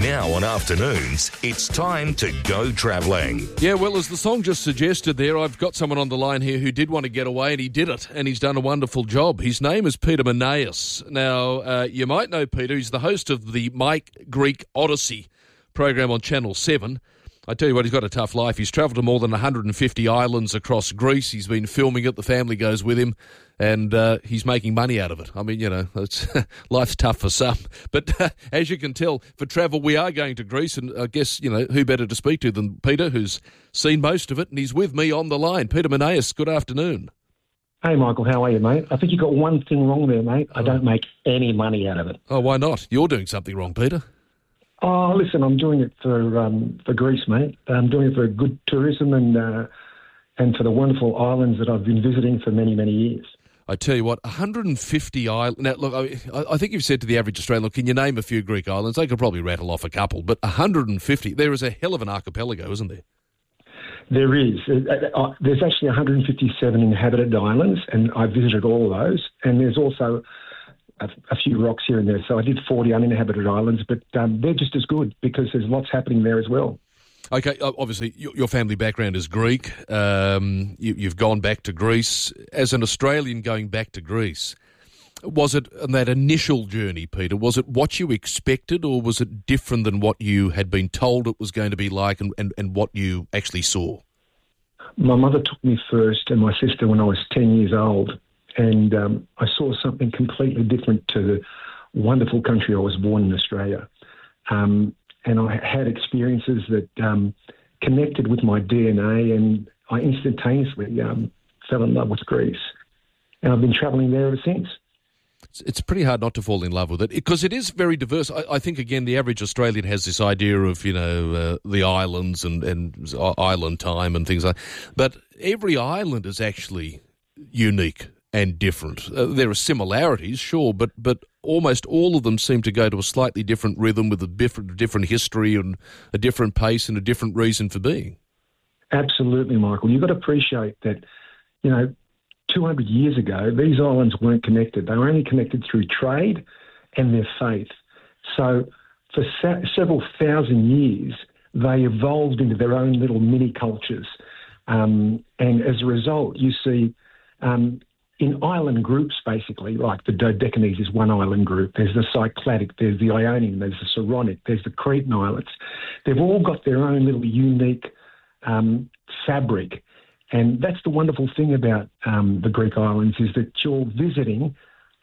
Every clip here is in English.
Now on afternoons, it's time to go travelling. Yeah, well, as the song just suggested there, I've got someone on the line here who did want to get away, and he did it, and he's done a wonderful job. His name is Peter Maneas. Now, you might know Peter. He's the host of the My Greek Odyssey program on Channel 7. I tell you what, he's got a tough life. He's travelled to more than 150 islands across Greece. He's been filming it. The family goes with him, and he's making money out of it. I mean, you know, life's tough for some. But as you can tell, for travel, we are going to Greece, and I guess, you know, who better to speak to than Peter, who's seen most of it, and he's with me on the line. Peter Maneas, good afternoon. Hey, Michael, how are you, mate? I think you got one thing wrong there, mate. I don't make any money out of it. Oh, why not? You're doing something wrong, Peter. Oh, listen, I'm doing it for Greece, mate. I'm doing it for good tourism and for the wonderful islands that I've been visiting for many, many years. I tell you what, 150 islands. Now, look, I think you've said to the average Australian, look, can you name a few Greek islands? They could probably rattle off a couple, but 150, there is a hell of an archipelago, isn't there? There is. There's actually 157 inhabited islands, and I visited all of those. And there's also a few rocks here and there. So I did 40 uninhabited islands, but they're just as good because there's lots happening there as well. Okay, obviously your family background is Greek. You've gone back to Greece. As an Australian going back to Greece, was it on that initial journey, Peter, was it what you expected, or was it different than what you had been told it was going to be like and what you actually saw? My mother took me first and my sister when I was 10 years old. And I saw something completely different to the wonderful country I was born in, Australia. And I had experiences that connected with my DNA, and I instantaneously fell in love with Greece. And I've been travelling there ever since. It's pretty hard not to fall in love with it because it is very diverse. I think, again, the average Australian has this idea of, you know, the islands and island time and things like that. But every island is actually unique and different. There are similarities, sure, but almost all of them seem to go to a slightly different rhythm with a different history and a different pace and a different reason for being. Absolutely, Michael. You've got to appreciate that, you know, 200 years ago, these islands weren't connected. They were only connected through trade and their faith. So for several thousand years, they evolved into their own little mini cultures. And as a result, you see in island groups, basically, like the Dodecanese is one island group. There's the Cycladic, there's the Ionian, there's the Saronic, there's the Cretan Islets. They've all got their own little unique fabric. And that's the wonderful thing about the Greek islands is that you're visiting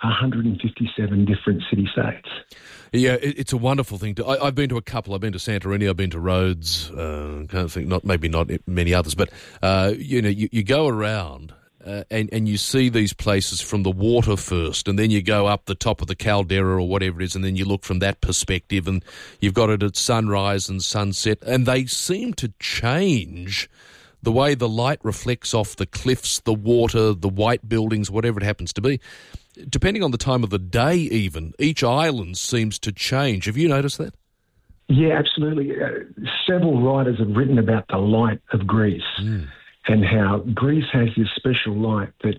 157 different city-states. Yeah, it's a wonderful thing. I've been to a couple. I've been to Santorini. I've been to Rhodes. Can't think, maybe not many others. But, you know, you go around and you see these places from the water first, and then you go up the top of the caldera or whatever it is, and then you look from that perspective, and you've got it at sunrise and sunset, and they seem to change the way the light reflects off the cliffs, the water, the white buildings, whatever it happens to be. Depending on the time of the day even, each island seems to change. Have you noticed that? Yeah, absolutely. Several writers have written about the light of Greece and how Greece has this special light that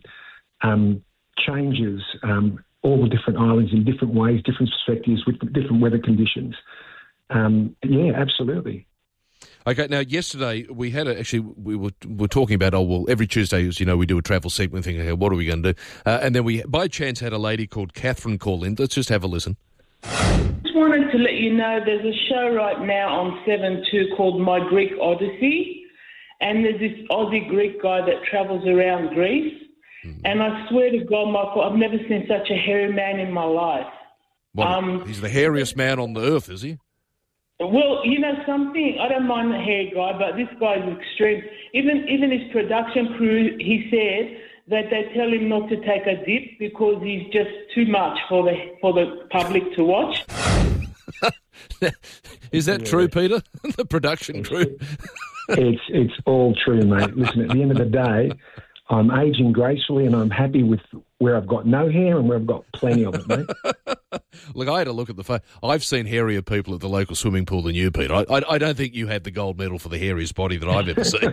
changes all the different islands in different ways, different perspectives with different weather conditions. Yeah, absolutely. Okay, now yesterday we had we were talking about, every Tuesday, as you know, we do a travel segment thinking, okay, what are we going to do? And then we, by chance, had a lady called Catherine call in. Let's just have a listen. Just wanted to let you know there's a show right now on 7-2 called My Greek Odyssey, and there's this Aussie Greek guy that travels around Greece, and I swear to God, Michael, I've never seen such a hairy man in my life. What, he's the hairiest man on the earth, is he? Well, you know something, I don't mind the hair guy, but this guy is extreme. Even his production crew, he said that they tell him not to take a dip because he's just too much for the public to watch. Is that true, Peter? The production crew? It's all true, mate. Listen, at the end of the day, I'm aging gracefully and I'm happy with where I've got no hair and where I've got plenty of it, mate. Look, I had a look at the photo. I've seen hairier people at the local swimming pool than you, Peter. I don't think you had the gold medal for the hairiest body that I've ever seen.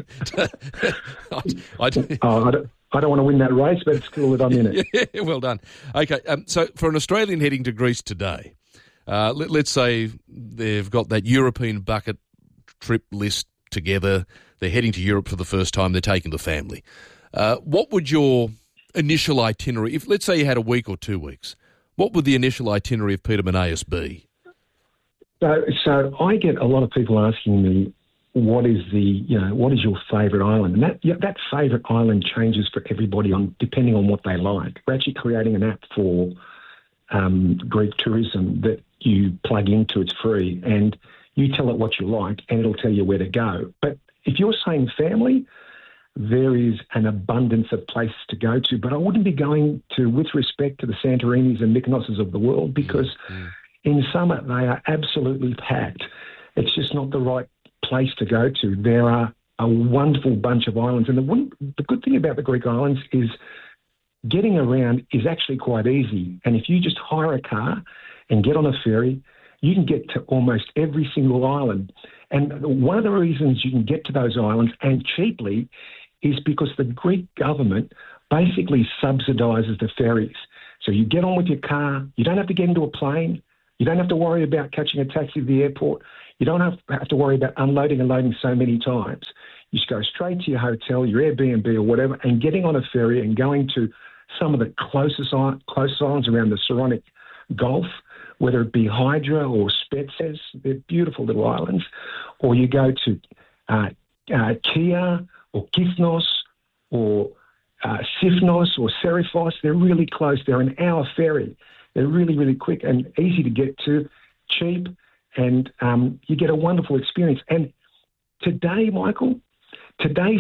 I don't want to win that race, but it's cool that I'm in it. Yeah, well done. Okay, so for an Australian heading to Greece today, Let's say they've got that European bucket trip list together. They're heading to Europe for the first time. They're taking the family. What would your initial itinerary, if let's say you had a week or 2 weeks, what would the initial itinerary of Peter Menaeus be? So I get a lot of people asking me, what is your favourite island? And that favourite island changes for everybody depending on what they like. We're actually creating an app for Greek tourism that you plug into. It's free, and you tell it what you like, and it'll tell you where to go. But if you're saying family, there is an abundance of places to go to. But I wouldn't be going to, with respect to the Santorinis and Mykonoses of the world, because in summer they are absolutely packed. It's just not the right place to go to. There are a wonderful bunch of islands, and the good thing about the Greek islands is getting around is actually quite easy. And if you just hire a car and get on a ferry, you can get to almost every single island. And one of the reasons you can get to those islands, and cheaply, is because the Greek government basically subsidises the ferries. So you get on with your car, you don't have to get into a plane, you don't have to worry about catching a taxi at the airport, you don't have to worry about unloading and loading so many times. You just go straight to your hotel, your Airbnb or whatever, and getting on a ferry and going to some of the closest islands around the Saronic Gulf, whether it be Hydra or Spetses, they're beautiful little islands, or you go to Kia or Kithnos or Sifnos or Serifos. They're really close. They're an hour ferry. They're really, really quick and easy to get to, cheap, and you get a wonderful experience. And today, Michael, today's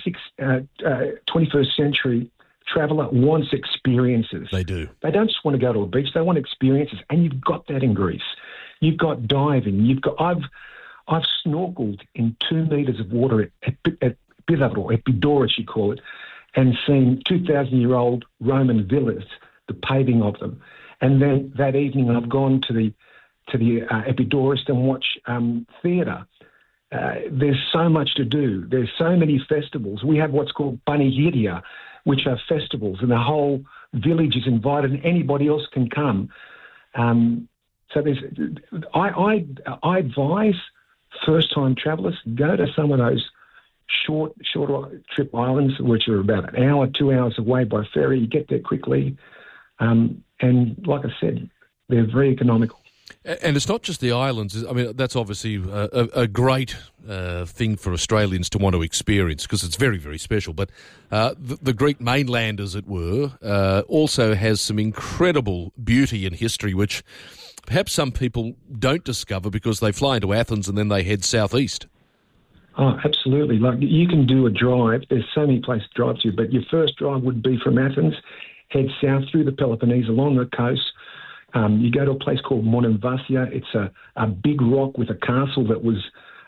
21st century traveller wants experiences. They do. They don't just want to go to a beach. They want experiences, and you've got that in Greece. You've got diving. I've snorkeled in 2 metres of water at Pidavro, Epidaurus you call it, and seen 2,000-year-old Roman villas, the paving of them. And then that evening I've gone to the Epidaurus and watch theatre. There's so much to do. There's so many festivals. We have what's called Panigiria, which are festivals, and the whole village is invited, and anybody else can come. So I advise first-time travellers, go to some of those short trip islands, which are about an hour, 2 hours away by ferry. You get there quickly, and like I said, they're very economical. And it's not just the islands. I mean, that's obviously a great thing for Australians to want to experience because it's very, very special. But the Greek mainland, as it were, also has some incredible beauty and history, which perhaps some people don't discover because they fly into Athens and then they head southeast. Oh, absolutely. Like, you can do a drive. There's so many places to drive to, but your first drive would be from Athens, head south through the Peloponnese along the coast. You go to a place called Monemvasia. It's a big rock with a castle that was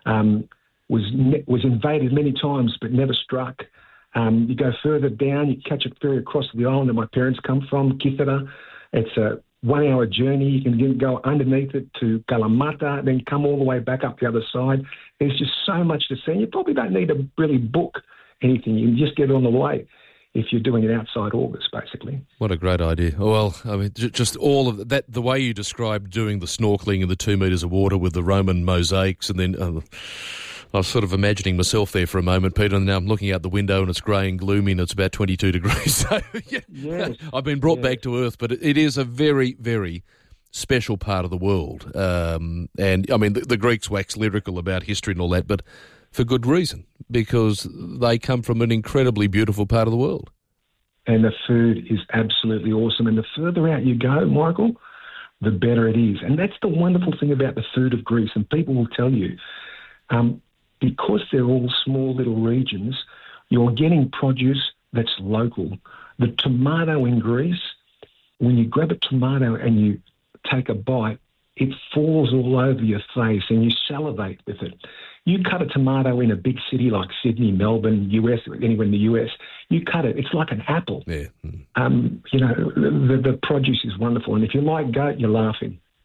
invaded many times but never struck. You go further down, you catch a ferry across the island that my parents come from, Kythera. It's a 1 hour journey. You can go underneath it to Kalamata, then come all the way back up the other side. There's just so much to see. You probably don't need to really book anything. You can just get on the way if you're doing it outside August, basically. What a great idea. Well, I mean, just all of that, the way you described doing the snorkelling in the 2 metres of water with the Roman mosaics, and then I was sort of imagining myself there for a moment, Peter, and now I'm looking out the window and it's grey and gloomy and it's about 22 degrees. So, yes. I've been brought back to earth, but it is a very, very special part of the world. And, I mean, the Greeks wax lyrical about history and all that, but for good reason, because they come from an incredibly beautiful part of the world. And the food is absolutely awesome. And the further out you go, Michael, the better it is. And that's the wonderful thing about the food of Greece. And people will tell you, because they're all small little regions, you're getting produce that's local. The tomato in Greece, when you grab a tomato and you take a bite, it falls all over your face and you salivate with it. You cut a tomato in a big city like Sydney, Melbourne, US, anywhere in the US, you cut it, it's like an apple. Yeah. You know, the produce is wonderful. And if you like goat, you're laughing.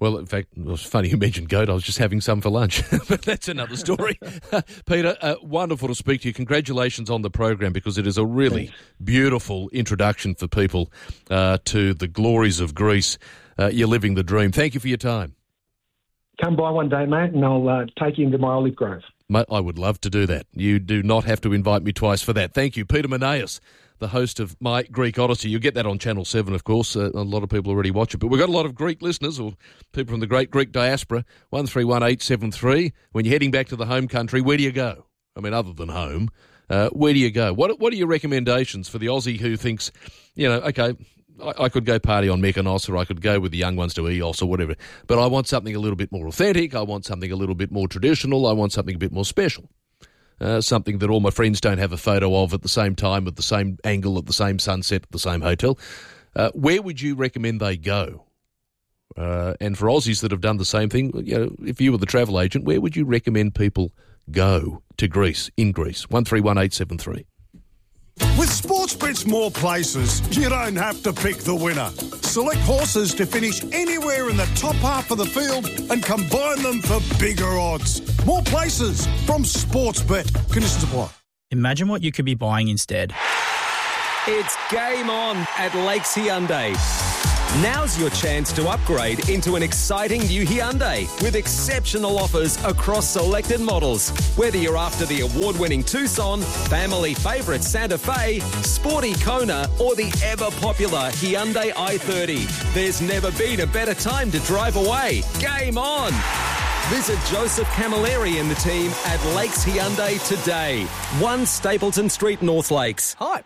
Well, in fact, it was funny you mentioned goat. I was just having some for lunch, but that's another story. Peter, wonderful to speak to you. Congratulations on the program, because it is a really beautiful introduction for people to the glories of Greece. You're living the dream. Thank you for your time. Come by one day, mate, and I'll take you into my olive grove. Mate, I would love to do that. You do not have to invite me twice for that. Thank you. Peter Maneas, the host of My Greek Odyssey. You'll get that on Channel 7, of course. A lot of people already watch it. But we've got a lot of Greek listeners, or people from the great Greek diaspora. 131873. When you're heading back to the home country, where do you go? I mean, other than home, where do you go? What are your recommendations for the Aussie who thinks, okay, I could go party on Mykonos, or I could go with the young ones to Eos or whatever, but I want something a little bit more authentic, I want something a little bit more traditional, I want something a bit more special, something that all my friends don't have a photo of at the same time, at the same angle, at the same sunset, at the same hotel. Where would you recommend they go? And for Aussies that have done the same thing, if you were the travel agent, where would you recommend people go to Greece, in Greece? 131873. With Sportsbet's more places, you don't have to pick the winner. Select horses to finish anywhere in the top half of the field and combine them for bigger odds. More places from Sportsbet. Conditions apply. Imagine what you could be buying instead. It's game on at Lakes Hyundai. Now's your chance to upgrade into an exciting new Hyundai with exceptional offers across selected models. Whether you're after the award-winning Tucson, family favourite Santa Fe, sporty Kona, or the ever-popular Hyundai i30, there's never been a better time to drive away. Game on! Visit Joseph Camilleri and the team at Lakes Hyundai today. 1 Stapleton Street, North Lakes. Hype.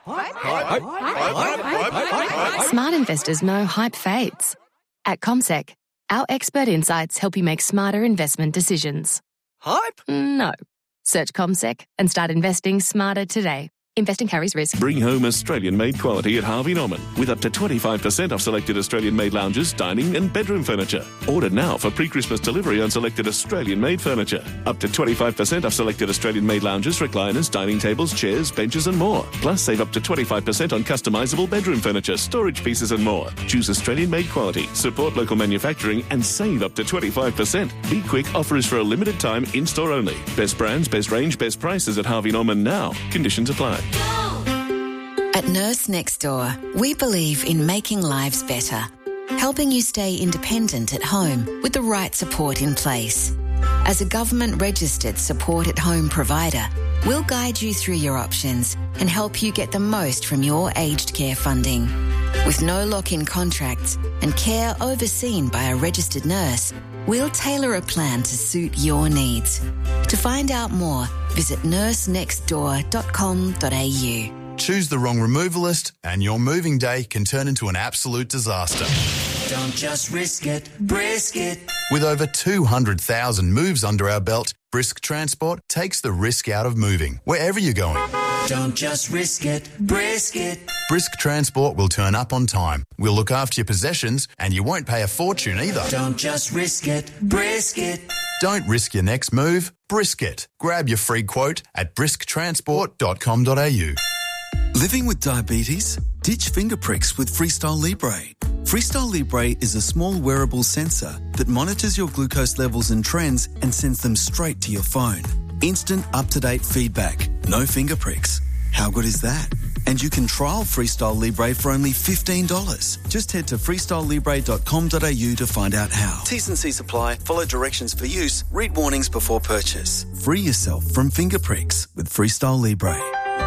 Smart investors know hype fades. At CommSec, our expert insights help you make smarter investment decisions. Hype? No. Search CommSec and start investing smarter today. Investing carries risk. Bring home Australian-made quality at Harvey Norman with up to 25% off selected Australian-made lounges, dining and bedroom furniture. Order now for pre-Christmas delivery on selected Australian-made furniture. Up to 25% off selected Australian-made lounges, recliners, dining tables, chairs, benches and more. Plus, save up to 25% on customisable bedroom furniture, storage pieces and more. Choose Australian-made quality, support local manufacturing and save up to 25%. Be quick, offer is for a limited time, in-store only. Best brands, best range, best prices at Harvey Norman now. Conditions apply. At Nurse Next Door, we believe in making lives better, helping you stay independent at home with the right support in place. As a government-registered support-at-home provider, we'll guide you through your options and help you get the most from your aged care funding. With no lock-in contracts and care overseen by a registered nurse, we'll tailor a plan to suit your needs. To find out more, visit nursenextdoor.com.au. Choose the wrong removalist and your moving day can turn into an absolute disaster. Don't just risk it, brisk it. With over 200,000 moves under our belt, Brisk Transport takes the risk out of moving, wherever you're going. Don't just risk it, brisk it. Brisk Transport will turn up on time. We'll look after your possessions and you won't pay a fortune either. Don't just risk it, brisk it. Don't risk your next move, brisk it. Grab your free quote at brisktransport.com.au. Living with diabetes? Ditch finger pricks with Freestyle Libre. Freestyle Libre is a small wearable sensor that monitors your glucose levels and trends and sends them straight to your phone. Instant, up-to-date feedback. No finger pricks. How good is that? And you can trial Freestyle Libre for only $15. Just head to freestylelibre.com.au to find out how. T's and C's apply. Follow directions for use. Read warnings before purchase. Free yourself from finger pricks with Freestyle Libre.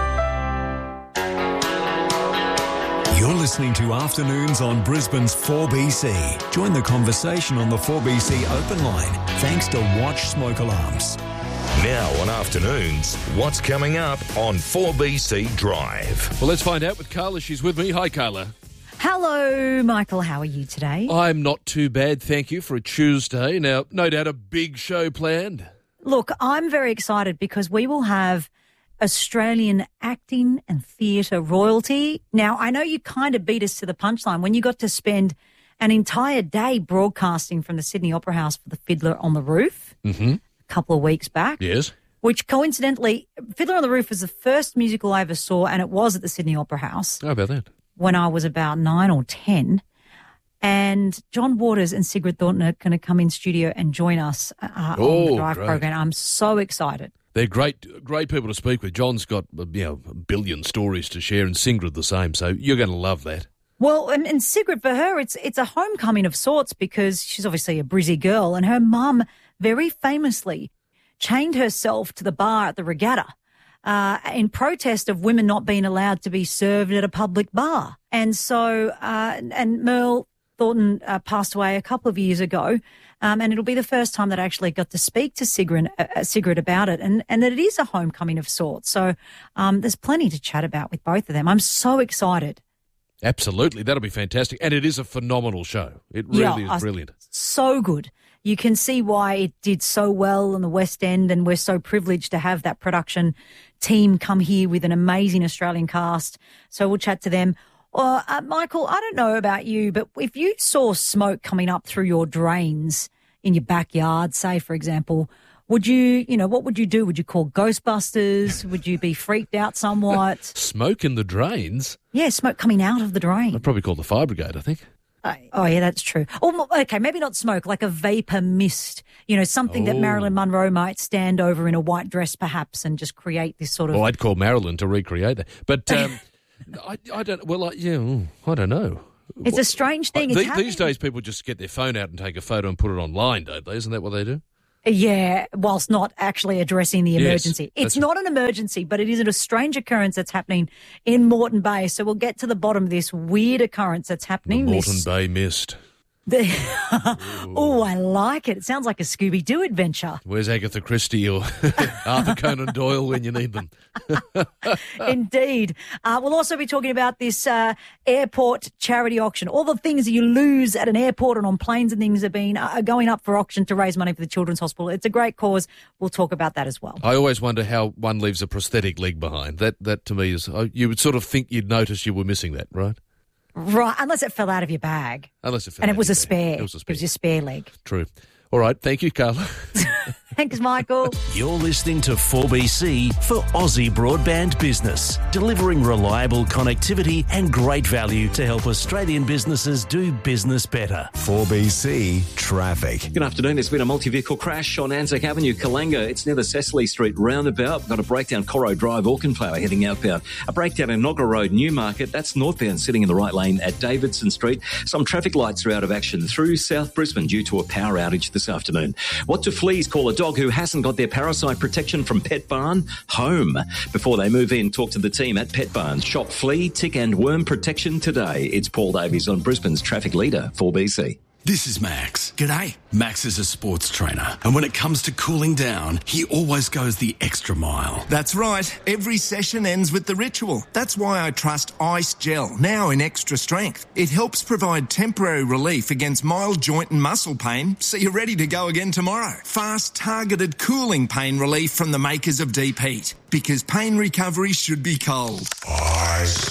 You're listening to Afternoons on Brisbane's 4BC. Join the conversation on the 4BC open line thanks to Watch Smoke Alarms. Now on Afternoons, what's coming up on 4BC Drive? Well, let's find out with Carla. She's with me. Hi, Carla. Hello, Michael. How are you today? I'm not too bad, thank you, for a Tuesday. Now, no doubt a big show planned. Look, I'm very excited because we will have Australian acting and theatre royalty. Now, I know you kind of beat us to the punchline when you got to spend an entire day broadcasting from the Sydney Opera House for the Fiddler on the Roof a couple of weeks back. Yes. Which coincidentally, Fiddler on the Roof was the first musical I ever saw, and it was at the Sydney Opera House. How about that? When I was about 9 or 10. And John Waters and Sigrid Thornton are going to come in studio and join us on the Drive program. I'm so excited. They're great people to speak with. John's got a billion stories to share, and Sigrid the same. So you're going to love that. Well, and Sigrid, for her, it's a homecoming of sorts because she's obviously a Brizzy girl, and her mum very famously chained herself to the bar at the Regatta in protest of women not being allowed to be served at a public bar. And so, and Merle Thornton passed away a couple of years ago, and it'll be the first time that I actually got to speak to Sigrid about it, and that it is a homecoming of sorts. So there's plenty to chat about with both of them. I'm so excited. Absolutely. That'll be fantastic. And it is a phenomenal show. It really is brilliant. So good. You can see why it did so well in the West End, and we're so privileged to have that production team come here with an amazing Australian cast. So we'll chat to them. Michael, I don't know about you, but if you saw smoke coming up through your drains in your backyard, say, for example, would you, what would you do? Would you call Ghostbusters? Would you be freaked out somewhat? Smoke in the drains? Yeah, smoke coming out of the drain. I'd probably call the fire brigade, I think. Oh, yeah, that's true. Okay, maybe not smoke, like a vapour mist, something that Marilyn Monroe might stand over in a white dress perhaps and just create this sort of... Well, I'd call Marilyn to recreate that. But... I don't know. It's a strange thing. These days people just get their phone out and take a photo and put it online, don't they? Isn't that what they do? Yeah, whilst not actually addressing the emergency. Yes, it's not an emergency, but it is a strange occurrence that's happening in Moreton Bay. So we'll get to the bottom of this weird occurrence that's happening. The Moreton Bay mist. Oh, I like it. It sounds like a Scooby-Doo adventure. Where's Agatha Christie or Arthur Conan Doyle when you need them? Indeed. We'll also be talking about this airport charity auction. All the things that you lose at an airport and on planes and things are going up for auction to raise money for the Children's Hospital. It's a great cause. We'll talk about that as well. I always wonder how one leaves a prosthetic leg behind. That to me is, you would sort of think you'd notice you were missing that, right? Right, unless it fell out of your bag. And it was a spare. It was your spare leg. True. All right, thank you, Carla. Thanks, Michael. You're listening to 4BC for Aussie Broadband Business, delivering reliable connectivity and great value to help Australian businesses do business better. 4BC Traffic. Good afternoon. There's been a multi-vehicle crash on Anzac Avenue, Kalanga. It's near the Cecily Street roundabout. We've got a breakdown Corro Drive, Auchenflower heading outbound. A breakdown in Nogra Road, Newmarket. That's northbound sitting in the right lane at Davidson Street. Some traffic lights are out of action through South Brisbane due to a power outage this afternoon. What do fleas call a dog who hasn't got their parasite protection from Pet Barn? Home. Before they move in, talk to the team at Pet Barn. Shop flea, tick and worm protection today. It's Paul Davies on Brisbane's traffic leader, 4BC. This is Max. G'day. Max is a sports trainer, and when it comes to cooling down, he always goes the extra mile. That's right. Every session ends with the ritual. That's why I trust Ice Gel, now in extra strength. It helps provide temporary relief against mild joint and muscle pain, so you're ready to go again tomorrow. Fast, targeted cooling pain relief from the makers of Deep Heat, because pain recovery should be cold. Ice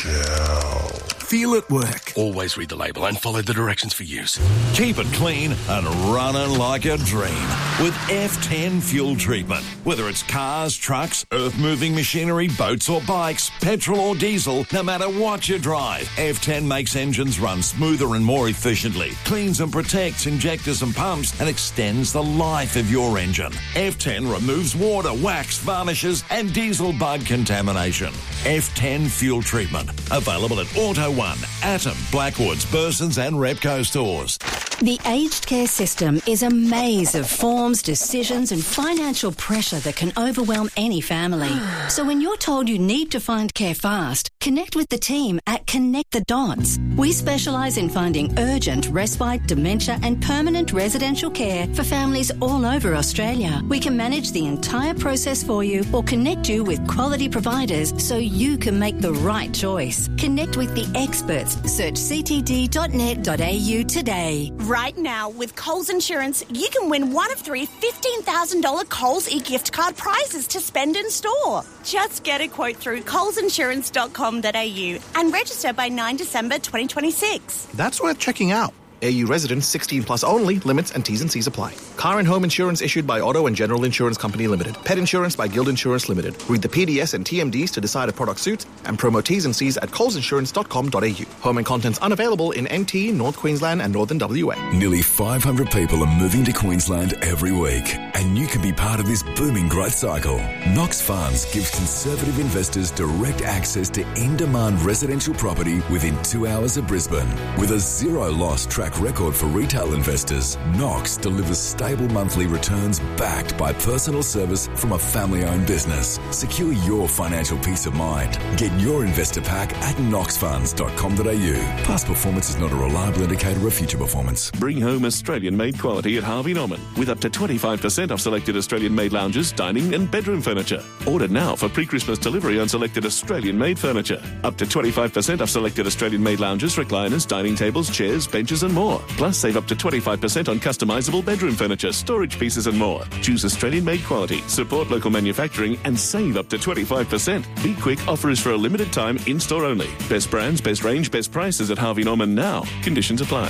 Gel. Feel it work. Always read the label and follow the directions for use. Keep it clean and running like a dream with F10 fuel treatment. Whether it's cars, trucks, earth-moving machinery, boats or bikes, petrol or diesel, no matter what you drive, F10 makes engines run smoother and more efficiently, cleans and protects injectors and pumps, and extends the life of your engine. F10 removes water, wax, varnishes, and diesel bug contamination. F10 fuel treatment. Available at Auto One, Atom, Blackwoods, Burson's and Repco stores. The aged care system is a maze of forms, decisions and financial pressure that can overwhelm any family. So when you're told you need to find care fast, connect with the team at Connect the Dots. We specialise in finding urgent, respite, dementia and permanent residential care for families all over Australia. We can manage the entire process for you or connect you with quality providers so you can make the right choice. Connect with the experts. Search ctd.net.au today. Right now, with Coles Insurance, you can win one of 3 $15,000 Coles e-gift card prizes to spend in store. Just get a quote through colesinsurance.com.au and register by 9 December 2026. That's worth checking out. AU residents 16 plus only. Limits and T's and C's apply. Car and home insurance issued by Auto and General Insurance Company Limited. Pet insurance by Guild Insurance Limited. Read the PDS and TMDs to decide if product suits and promo T's and C's at colesinsurance.com.au. Home and contents unavailable in NT, North Queensland and Northern WA. Nearly 500 people are moving to Queensland every week, and you can be part of this booming growth cycle. Knox Funds gives conservative investors direct access to in-demand residential property within 2 hours of Brisbane. With a zero-loss track record for retail investors, Knox delivers stable monthly returns backed by personal service from a family-owned business. Secure your financial peace of mind. Get your investor pack at knoxfunds.com.au. Past performance is not a reliable indicator of future performance. Bring home Australian-made quality at Harvey Norman with up to 25% off selected Australian-made lounges, dining and bedroom furniture. Order now for pre-Christmas delivery on selected Australian-made furniture. Up to 25% off selected Australian-made lounges, recliners, dining tables, chairs, benches and more. Plus, save up to 25% on customisable bedroom furniture, storage pieces and more. Choose Australian-made quality, support local manufacturing and save up to 25%. Be quick, offer is for a limited time, in-store only. Best brands, best range, best prices at Harvey Norman now. Conditions apply.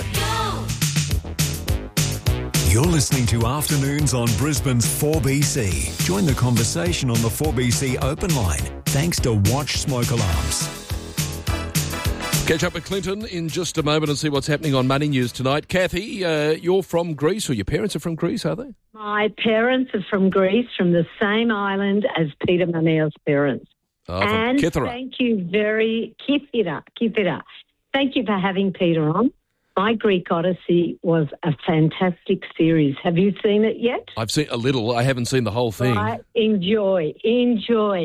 You're listening to Afternoons on Brisbane's 4BC. Join the conversation on the 4BC open line, thanks to Watch Smoke Alarms. Catch up with Clinton in just a moment and see what's happening on Money News tonight. Kathy, you're from Greece, or your parents are from Greece, are they? My parents are from Greece, from the same island as Peter Manaos' parents. Oh, and Kythera. thank you Kythera. Thank you for having Peter on. My Greek Odyssey was a fantastic series. Have you seen it yet? I've seen a little. I haven't seen the whole thing. Enjoy.